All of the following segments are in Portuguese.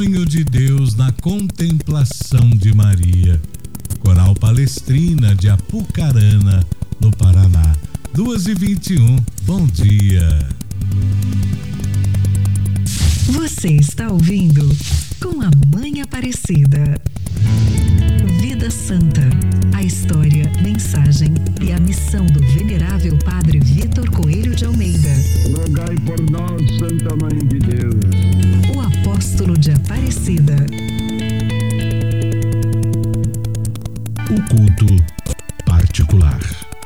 Sonho de Deus na contemplação de Maria. Coral Palestrina de Apucarana, no Paraná. 2h21, bom dia. Você está ouvindo Com a Mãe Aparecida. Vida Santa, a história, mensagem e a missão do venerável Padre Vitor Coelho de Almeida. Rogai por nós, Santa Mãe de Deus. O apóstolo de Aparecida. O culto particular.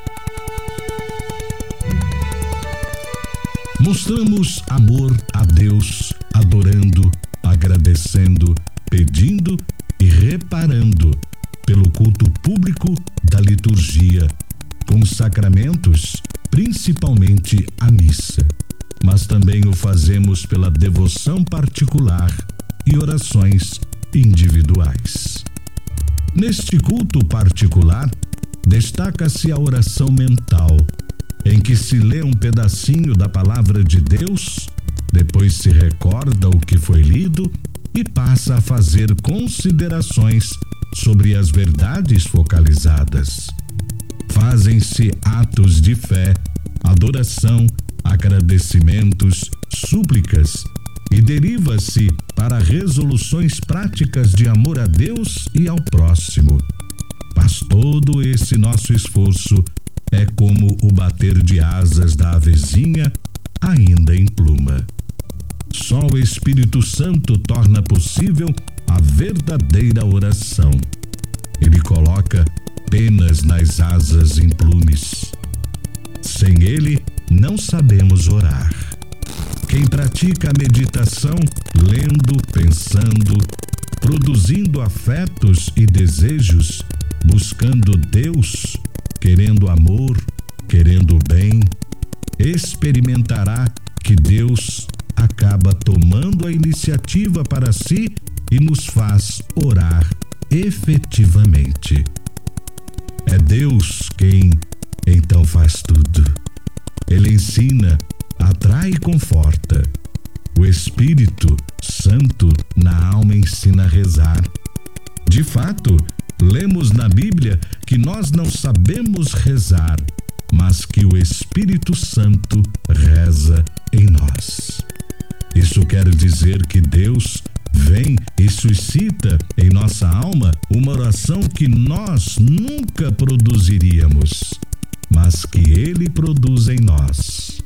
Mostramos amor a Deus, adorando, agradecendo, pedindo e reparando pelo culto público da liturgia, com os sacramentos, principalmente a missa. Mas também o fazemos pela devoção particular e orações individuais. Neste culto particular, destaca-se a oração mental, em que se lê um pedacinho da palavra de Deus, depois se recorda o que foi lido e passa a fazer considerações sobre as verdades focalizadas. Fazem-se atos de fé, adoração, agradecimentos, súplicas e deriva-se para resoluções práticas de amor a Deus e ao próximo. Mas todo esse nosso esforço é como o bater de asas da avezinha, ainda em pluma. Só o Espírito Santo torna possível a verdadeira oração. Ele coloca penas nas asas implumes. Sem ele, não sabemos orar. Quem pratica a meditação, lendo, pensando, produzindo afetos e desejos, buscando Deus, querendo amor, querendo o bem, experimentará que Deus acaba tomando a iniciativa para si e nos faz orar efetivamente. É Deus quem então faz tudo. Ele ensina, atrai e conforta. O Espírito Santo na alma ensina a rezar. De fato, lemos na Bíblia que nós não sabemos rezar, mas que o Espírito Santo reza em nós. Isso quer dizer que Deus vem e suscita em nossa alma uma oração que nós nunca produziríamos, mas que Ele produz em nós.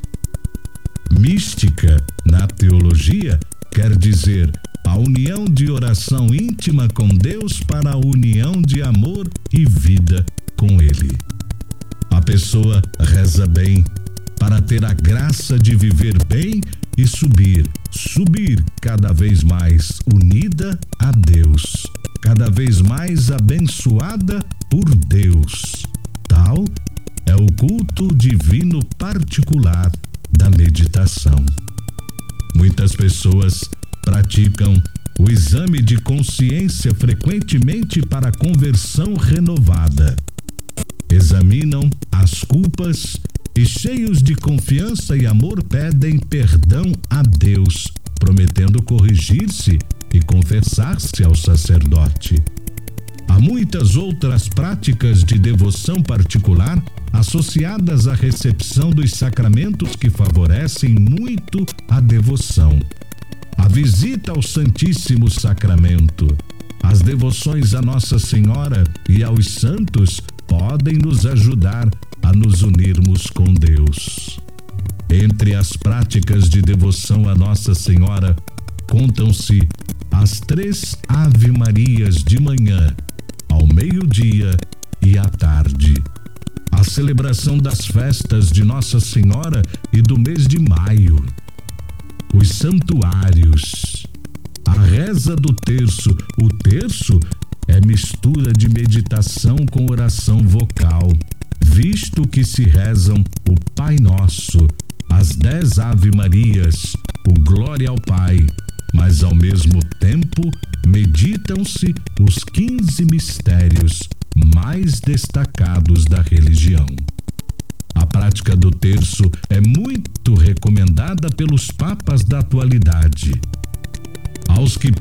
Mística, na teologia, quer dizer a união de oração íntima com Deus para a união de amor e vida com Ele. A pessoa reza bem para ter a graça de viver bem e subir cada vez mais unida a Deus, cada vez mais abençoada por Deus. Tal é o culto divino particular da meditação. Muitas pessoas praticam o exame de consciência frequentemente para a conversão renovada. Examinam as culpas e, cheios de confiança e amor, pedem perdão a Deus, prometendo corrigir-se e confessar-se ao sacerdote. Há muitas outras práticas de devoção particular associadas à recepção dos sacramentos que favorecem muito a devoção. A visita ao Santíssimo Sacramento, as devoções a Nossa Senhora e aos santos podem nos ajudar a nos unirmos com Deus. Entre as práticas de devoção a Nossa Senhora, contam-se as 3 Ave-Marias de manhã, ao meio-dia e à tarde. A celebração das festas de Nossa Senhora e do mês de maio. Os santuários. A reza do terço. O terço é mistura de meditação com oração vocal, visto que se rezam o Pai Nosso, as 10 Ave-Marias, o Glória ao Pai, mas ao mesmo tempo meditam-se os 15 mistérios mais destacados da religião. A prática do terço é muito recomendada pelos papas da atualidade. Aos que